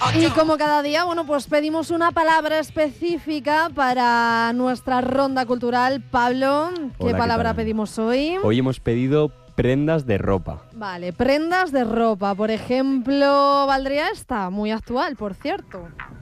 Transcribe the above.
Y como cada día, bueno, pues pedimos una palabra específica para nuestra ronda cultural. Pablo, ¿qué Hola, ¿qué palabra tal? pedimos hoy? Hoy hemos pedido prendas de ropa. Vale, prendas de ropa. Por ejemplo, ¿valdría esta? Muy actual, por cierto.